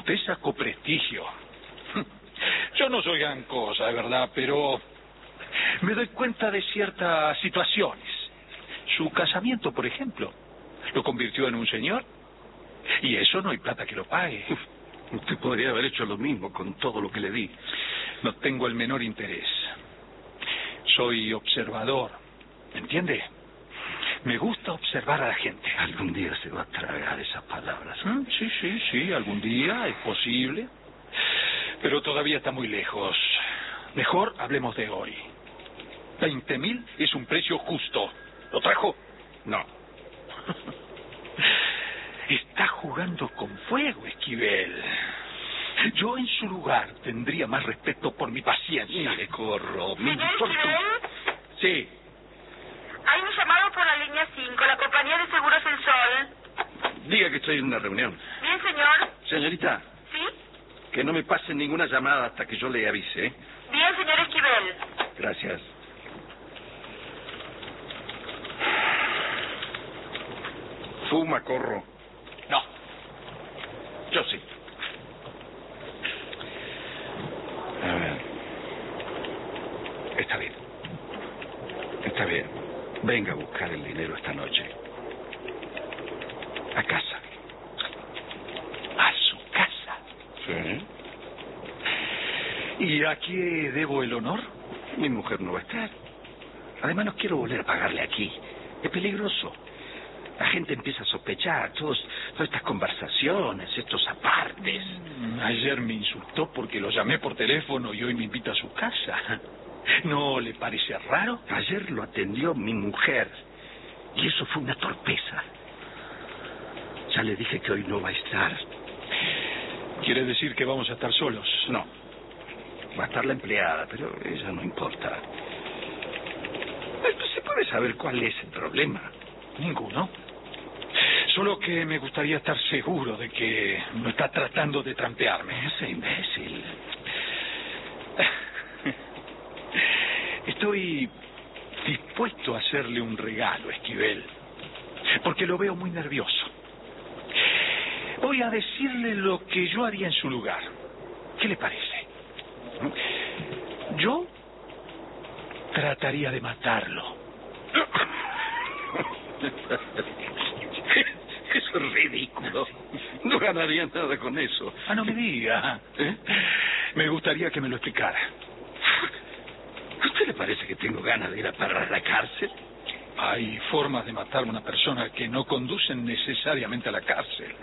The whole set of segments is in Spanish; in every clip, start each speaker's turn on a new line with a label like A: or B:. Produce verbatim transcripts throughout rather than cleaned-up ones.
A: Usted sacó prestigio. Yo no soy gran cosa, de verdad, pero me doy cuenta de ciertas situaciones. Su casamiento, por ejemplo, lo convirtió en un señor. Y eso no hay plata que lo pague.
B: Usted podría haber hecho lo mismo con todo lo que le di.
A: No tengo el menor interés. Soy observador, ¿entiende? Me gusta observar a la gente.
B: Algún día se va a tragar esas palabras.
A: ¿Mm? Sí, sí, sí, algún día es posible. Pero todavía está muy lejos. Mejor hablemos de hoy. Veinte mil es un precio justo. ¿Lo trajo?
B: No.
A: Está jugando con fuego, Esquivel. Yo en su lugar tendría más respeto por mi paciencia.
B: Mire, Corro, mi
C: ¿Señor
B: tortu-
C: Esquivel?
A: Sí.
C: Hay un llamado por la línea cinco, la compañía de seguros El Sol.
B: Diga que estoy en una reunión.
C: Bien, señor.
B: Señorita,
C: ¿Sí?
B: que no me pase ninguna llamada hasta que yo le avise. ¿eh?
C: Bien, señor Esquivel.
B: Gracias. Fuma, Corro.
A: No. Yo sí.
B: A ver. Está bien. Está bien. Venga a buscar el dinero esta noche. A casa.
A: ¿A su casa?
B: Sí.
A: ¿Y a qué debo el honor?
B: Mi mujer no va a estar. Además, no quiero volver a pagarle aquí. Es peligroso. La gente empieza a sospechar. Todos, todas estas conversaciones, estos apartes.
A: Mm, Ayer me insultó porque lo llamé por teléfono y hoy me invita a su casa. ¿No le parece raro?
B: Ayer lo atendió mi mujer. Y eso fue una torpeza. Ya le dije que hoy no va a estar.
A: ¿Quiere decir que vamos a estar solos?
B: No. Va a estar la empleada, pero ella no importa. ¿Se puede saber cuál es el problema?
A: Ninguno. Solo que me gustaría estar seguro de que no está tratando de trampearme.
B: Ese imbécil.
A: Estoy dispuesto a hacerle un regalo, Esquivel, porque lo veo muy nervioso. Voy a decirle lo que yo haría en su lugar. ¿Qué le parece? Yo trataría de matarlo.
B: Eso es ridículo. No ganaría nada con eso.
A: Ah, no me diga.
B: ¿Eh?
A: Me gustaría que me lo explicara.
B: ¿A usted le parece que tengo ganas de ir a parar a la cárcel?
A: Hay formas de matar a una persona que no conducen necesariamente a la cárcel.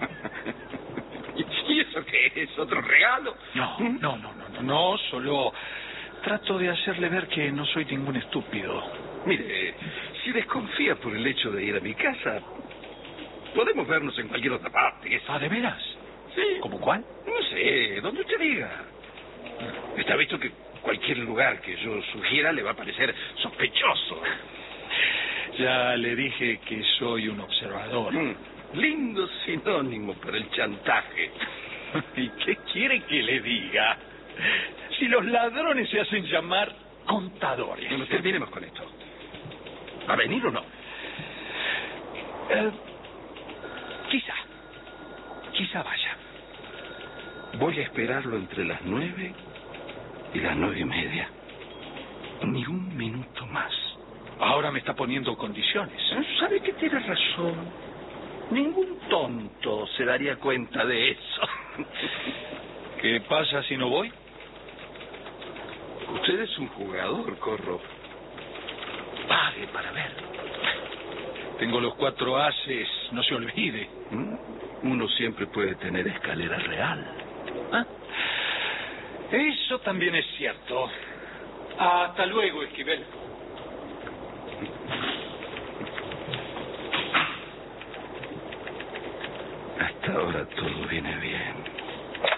B: ¿Y eso qué es? ¿Otro regalo?
A: No, no, no, no, no, no, solo trato de hacerle ver que no soy ningún estúpido.
B: Mire, si desconfía por el hecho de ir a mi casa, podemos vernos en cualquier otra parte.
A: Ah, ¿de veras?
B: Sí.
A: ¿Cómo cuál?
B: No sé, donde usted diga. Está visto que cualquier lugar que yo sugiera le va a parecer sospechoso.
A: Ya le dije que soy un observador.
B: Mm, lindo sinónimo para el chantaje.
A: ¿Y qué quiere que le diga? Si los ladrones se hacen llamar contadores.
B: Bueno, terminemos con esto. ¿Va a venir o no?
A: Eh, quizá. Quizá vaya.
B: Voy a esperarlo entre las nueve y las nueve y media. Ni un minuto más.
A: Ahora me está poniendo condiciones.
B: ¿Sabe que tiene razón? Ningún tonto se daría cuenta de eso.
A: ¿Qué pasa si no voy?
B: Usted es un jugador, Corro. Pague para ver.
A: Tengo los cuatro ases, no se olvide.
B: ¿Mm? Uno siempre puede tener escalera real.
A: ¿Ah? Eso también es cierto. Hasta luego, Esquivel.